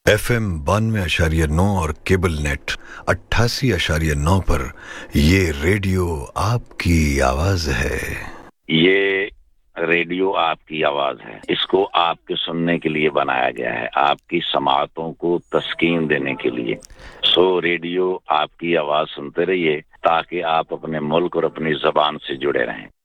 FM 92.9 और cable net 88.9 पर ये रेडियो आपकी आवाज है। ये रेडियो आपकी आवाज है। इसको आपके सुनने के लिए बनाया गया है, आपकी समाअतों को तस्कीन देने के लिए। सो रेडियो आपकी आवाज सुनते रहिए ताकि आप अपने मुल्क और अपनी ज़बान से जुड़े रहें।